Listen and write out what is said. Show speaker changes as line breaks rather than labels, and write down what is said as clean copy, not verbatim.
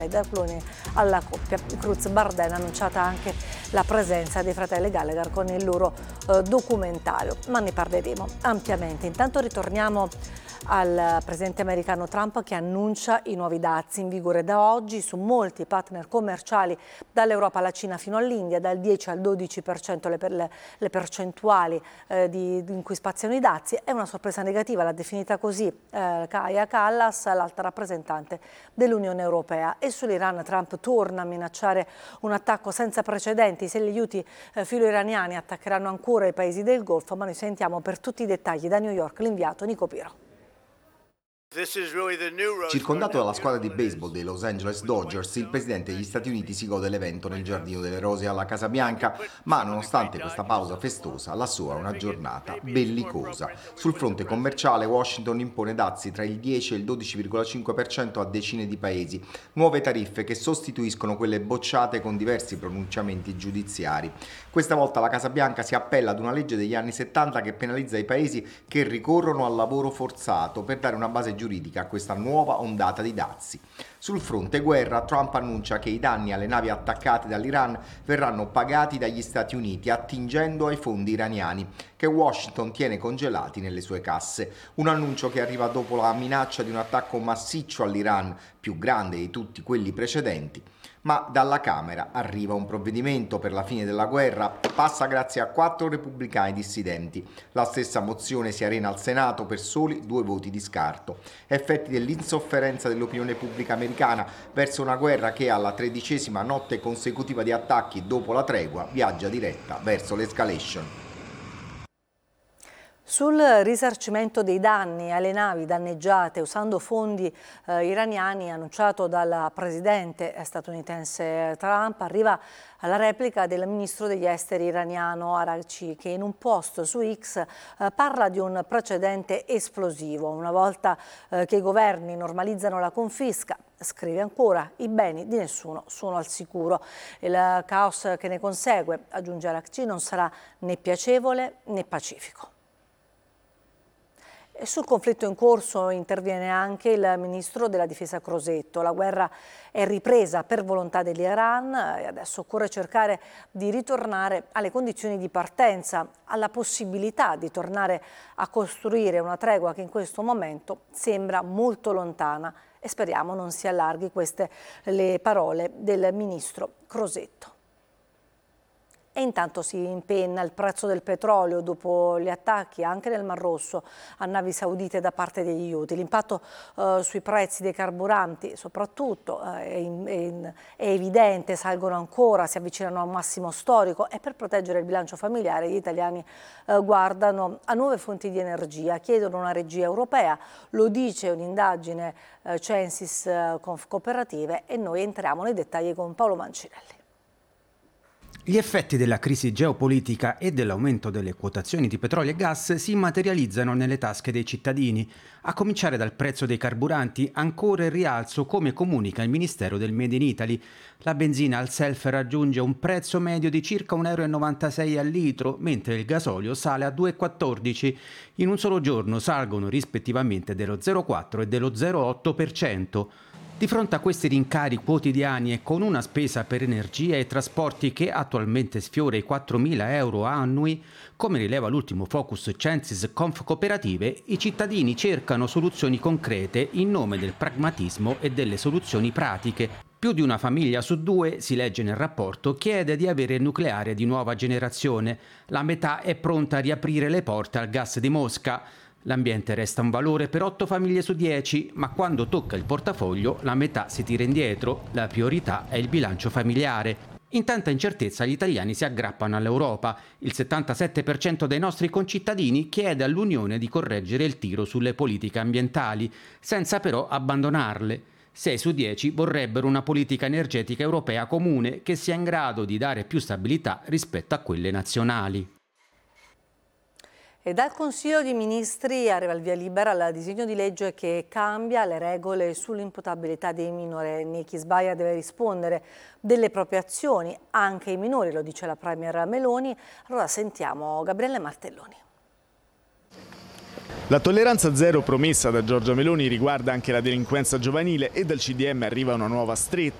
Da cloni alla coppia Cruz-Bardella, annunciata anche la presenza dei fratelli Gallagher con il loro documentario, ma ne parleremo ampiamente. Intanto ritorniamo al presidente americano Trump, che annuncia i nuovi dazi in vigore da oggi su molti partner commerciali, dall'Europa alla Cina fino all'India, dal 10 al 12% le percentuali in cui spaziano i dazi. È una sorpresa negativa, l'ha definita così Kaja Kallas, l'alta rappresentante dell'Unione Europea. E sull'Iran Trump torna a minacciare un attacco senza precedenti se gli Houthi filo-iraniani attaccheranno ancora i paesi del Golfo, ma noi sentiamo per tutti i dettagli da New York l'inviato Nico Piro.
Circondato dalla squadra di baseball dei Los Angeles Dodgers, il presidente degli Stati Uniti si gode l'evento nel Giardino delle Rose alla Casa Bianca, ma nonostante questa pausa festosa, la sua è una giornata bellicosa. Sul fronte commerciale, Washington impone dazi tra il 10 e il 12,5% a decine di paesi, nuove tariffe che sostituiscono quelle bocciate con diversi pronunciamenti giudiziari. Questa volta la Casa Bianca si appella ad una legge degli anni 70 che penalizza i paesi che ricorrono al lavoro forzato per dare una base giuridica a questa nuova ondata di dazi. Sul fronte guerra, Trump annuncia che i danni alle navi attaccate dall'Iran verranno pagati dagli Stati Uniti attingendo ai fondi iraniani che Washington tiene congelati nelle sue casse. Un annuncio che arriva dopo la minaccia di un attacco massiccio all'Iran, più grande di tutti quelli precedenti. Ma dalla Camera arriva un provvedimento per la fine della guerra, passa grazie a 4 repubblicani dissidenti. La stessa mozione si arena al Senato per soli 2 voti di scarto. Effetti dell'insofferenza dell'opinione pubblica americana verso una guerra che alla 13ª notte consecutiva di attacchi dopo la tregua viaggia diretta verso l'escalation.
Sul risarcimento dei danni alle navi danneggiate usando fondi iraniani, annunciato dal presidente statunitense Trump, arriva alla replica del ministro degli esteri iraniano Araghchi, che in un post su X parla di un precedente esplosivo. Una volta che i governi normalizzano la confisca, scrive ancora, i beni di nessuno sono al sicuro. Il caos che ne consegue, aggiunge Araghchi, non sarà né piacevole né pacifico. E sul conflitto in corso interviene anche il ministro della difesa Crosetto. La guerra è ripresa per volontà dell'Iran e adesso occorre cercare di ritornare alle condizioni di partenza, alla possibilità di tornare a costruire una tregua che in questo momento sembra molto lontana, e speriamo non si allarghi. Queste le parole del ministro Crosetto. E intanto si impenna il prezzo del petrolio dopo gli attacchi anche nel Mar Rosso a navi saudite da parte degli Houthi. L'impatto sui prezzi dei carburanti soprattutto è evidente, salgono ancora, si avvicinano a un massimo storico, e per proteggere il bilancio familiare gli italiani guardano a nuove fonti di energia, chiedono una regia europea, lo dice un'indagine Censis Confcooperative, e noi entriamo nei dettagli con Paolo Mancinelli.
Gli effetti della crisi geopolitica e dell'aumento delle quotazioni di petrolio e gas si materializzano nelle tasche dei cittadini, a cominciare dal prezzo dei carburanti, ancora in rialzo come comunica il Ministero del Made in Italy. La benzina al self raggiunge un prezzo medio di circa 1,96 € al litro, mentre il gasolio sale a 2,14 €. In un solo giorno salgono rispettivamente dello 0,4 e dello 0,8%. Di fronte a questi rincari quotidiani e con una spesa per energia e trasporti che attualmente sfiora i 4.000 € annui, come rileva l'ultimo focus Censis Confcooperative, i cittadini cercano soluzioni concrete in nome del pragmatismo e delle soluzioni pratiche. Più di una famiglia su 2, si legge nel rapporto, chiede di avere il nucleare di nuova generazione. La metà è pronta a riaprire le porte al gas di Mosca. L'ambiente resta un valore per 8 famiglie su 10, ma quando tocca il portafoglio la metà si tira indietro. La priorità è il bilancio familiare. In tanta incertezza gli italiani si aggrappano all'Europa. Il 77% dei nostri concittadini chiede all'Unione di correggere il tiro sulle politiche ambientali, senza però abbandonarle. 6 su 10 vorrebbero una politica energetica europea comune che sia in grado di dare più stabilità rispetto a quelle nazionali.
E dal Consiglio dei Ministri arriva il via libera al disegno di legge che cambia le regole sull'imputabilità dei minorenni. Chi sbaglia deve rispondere delle proprie azioni, anche i minori, lo dice la Premier Meloni. Allora sentiamo Gabriele Martelloni.
La tolleranza zero promessa da Giorgia Meloni riguarda anche la delinquenza giovanile e dal CDM arriva una nuova stretta.